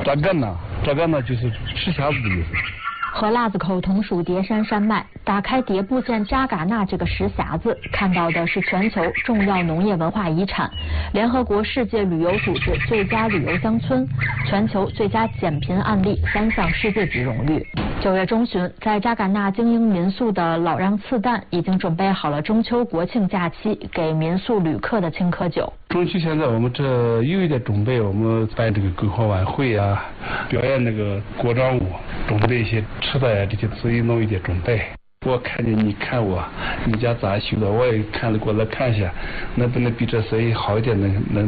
扎干呐就是吃匣子的意思。 和腊子口同属叠山山脉，打开叠部县扎尕那这个石匣子，看到的是全球重要农业文化遗产、联合国世界旅游组织最佳旅游乡村、全球最佳减贫案例3项世界级荣誉。9月中旬，在扎尕那经营民宿的老让次旦已经准备好了中秋国庆假期给民宿旅客的青稞酒。 中秋现在我们这又有点准备，我们办这个篝火晚会啊，表演那个国章舞，准备一些吃的呀，这些自己弄一点准备。我看见你看我，你家咋修的，我也看了过来看一下，能不能比这生意好一点，能